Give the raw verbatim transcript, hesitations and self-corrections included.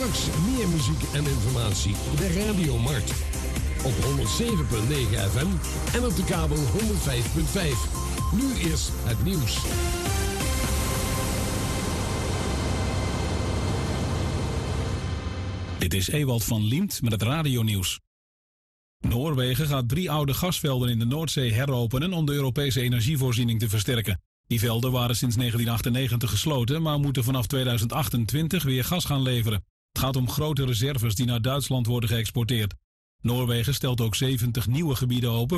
Straks meer muziek en informatie. De Radiomarkt. Op honderdzeven komma negen F M en op de kabel honderdvijf komma vijf. Nu eerst het nieuws. Dit is Ewald van Liemt met het radionieuws. Noorwegen gaat drie oude gasvelden in de Noordzee heropenen om de Europese energievoorziening te versterken. Die velden waren sinds negentien achtennegentig gesloten, maar moeten vanaf tweeduizend achtentwintig weer gas gaan leveren. Het gaat om grote reserves die naar Duitsland worden geëxporteerd. Noorwegen stelt ook zeventig nieuwe gebieden open